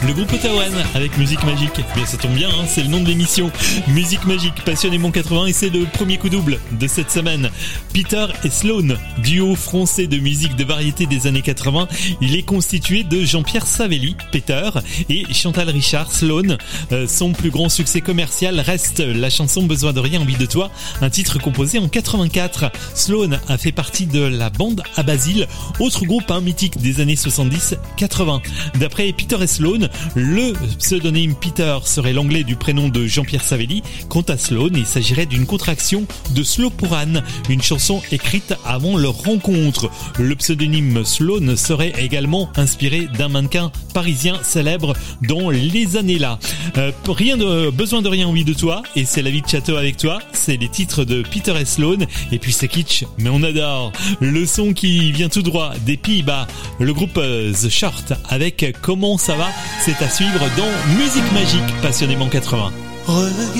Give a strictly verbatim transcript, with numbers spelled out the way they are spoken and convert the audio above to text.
Le groupe Otawan avec Musique Magique. Bien, ça tombe bien, hein, c'est le nom de l'émission. Musique Magique, passionnément quatre-vingts, et c'est le premier coup double de cette semaine. Peter et Sloan, duo français de musique de variété des années quatre-vingts. Il est constitué de Jean-Pierre Savelli, Peter, et Chantal Richard, Sloan. Euh, son plus grand succès commercial reste la chanson Besoin de rien, envie de toi, un titre composé en quatre-vingt-quatre. Sloan a fait partie de la bande à Basile, autre groupe hein, mythique des années soixante-dix quatre-vingts. D'après Peter et Sloan, le pseudonyme Peter serait l'anglais du prénom de Jean-Pierre Savelli. Quant à Sloan, il s'agirait d'une contraction de Slow Puran, une chanson écrite avant leur rencontre. Le pseudonyme Sloan serait également inspiré d'un mannequin parisien célèbre dans les années-là. Euh, rien de besoin de rien, envie de toi, et c'est la vie de château avec toi. C'est les titres de Peter et Sloan, et puis c'est kitsch, mais on adore. Le son qui vient tout droit des Pays-Bas, le groupe The Short avec Comment ça va, c'est à suivre dans Musique Magique, passionnément quatre-vingts. Regarde